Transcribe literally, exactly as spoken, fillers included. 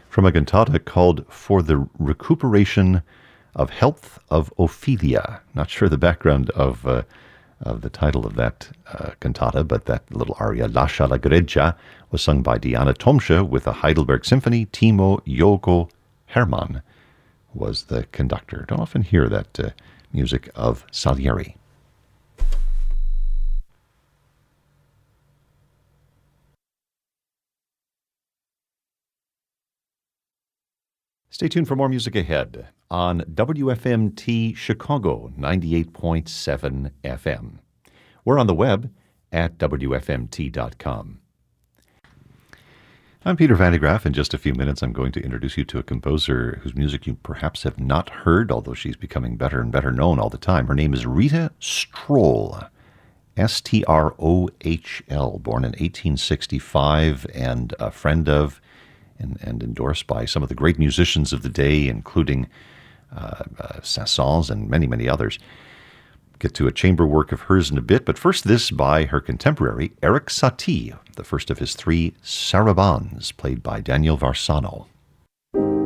from a cantata called For the Recuperation of Health of Ophelia. Not sure the background of uh, of the title of that uh, cantata, but that little aria, Lascia la Greggia, was sung by Diana Tomsche with the Heidelberg Symphony. Timo Yogo Hermann was the conductor. Don't often hear that uh, music of Salieri. Stay tuned for more music ahead on W F M T Chicago ninety-eight point seven F M. We're on the web at W F M T dot com. I'm Peter Van de Graaff. In just a few minutes, I'm going to introduce you to a composer whose music you perhaps have not heard, although she's becoming better and better known all the time. Her name is Rita Strohl, S T R O H L, born in eighteen sixty-five and a friend of and, and endorsed by some of the great musicians of the day, including uh, uh, Saint-Saëns and many, many others. Get to a chamber work of hers in a bit, but first this by her contemporary, Erik Satie, the first of his three sarabands, played by Daniel Varsano.